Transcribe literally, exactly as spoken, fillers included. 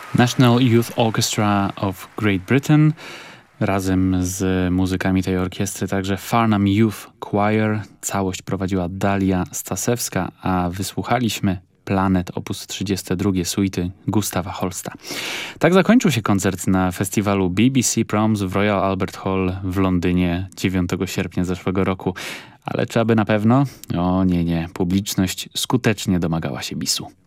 National Youth Orchestra of Great Britain. Razem z muzykami tej orkiestry także Farnham Youth Choir. Całość prowadziła Dalia Stasewska, a wysłuchaliśmy Planet op. trzydzieści dwa suity Gustawa Holsta. Tak zakończył się koncert na festiwalu B B C Proms w Royal Albert Hall w Londynie dziewiątego sierpnia zeszłego roku. Ale czy aby na pewno? O nie, nie. Publiczność skutecznie domagała się bisu.